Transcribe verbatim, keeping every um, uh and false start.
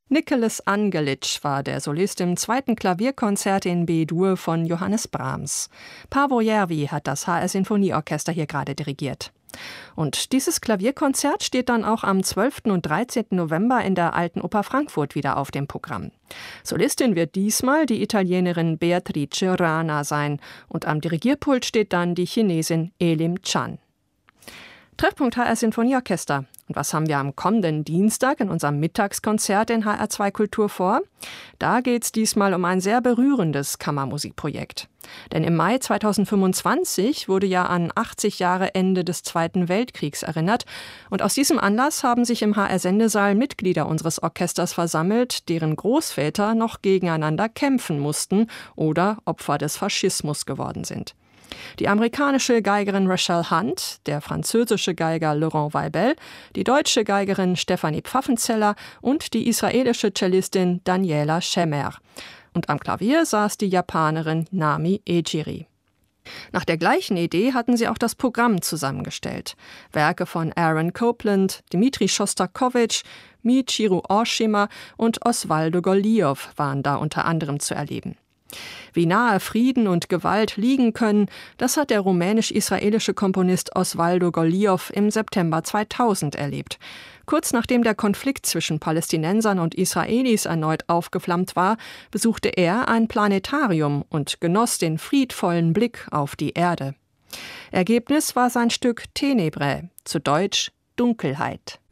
Nicholas Angelitsch war der Solist im zweiten Klavierkonzert in B-Dur von Johannes Brahms. Paavo Järvi hat das H R-Sinfonieorchester hier gerade dirigiert. Und dieses Klavierkonzert steht dann auch am zwölften und dreizehnten November in der Alten Oper Frankfurt wieder auf dem Programm. Solistin wird diesmal die Italienerin Beatrice Rana sein und am Dirigierpult steht dann die Chinesin Elim Chan. Treffpunkt H R-Sinfonieorchester. Und was haben wir am kommenden Dienstag in unserem Mittagskonzert in H R zwei Kultur vor? Da geht es diesmal um ein sehr berührendes Kammermusikprojekt. Denn im Mai zweitausendfünfundzwanzig wurde ja an achtzig Jahre Ende des Zweiten Weltkriegs erinnert. Und aus diesem Anlass haben sich im H R-Sendesaal Mitglieder unseres Orchesters versammelt, deren Großväter noch gegeneinander kämpfen mussten oder Opfer des Faschismus geworden sind. Die amerikanische Geigerin Rachelle Hunt, der französische Geiger Laurent Weibel, die deutsche Geigerin Stefanie Pfaffenzeller und die israelische Cellistin Daniela Schemer. Und am Klavier saß die Japanerin Nami Ejiri. Nach der gleichen Idee hatten sie auch das Programm zusammengestellt. Werke von Aaron Copland, Dmitri Schostakowitsch, Michiru Oshima und Osvaldo Goliow waren da unter anderem zu erleben. Wie nahe Frieden und Gewalt liegen können, das hat der rumänisch-israelische Komponist Osvaldo Goliow im September zweitausend erlebt. Kurz nachdem der Konflikt zwischen Palästinensern und Israelis erneut aufgeflammt war, besuchte er ein Planetarium und genoss den friedvollen Blick auf die Erde. Ergebnis war sein Stück Tenebrae, zu Deutsch Dunkelheit.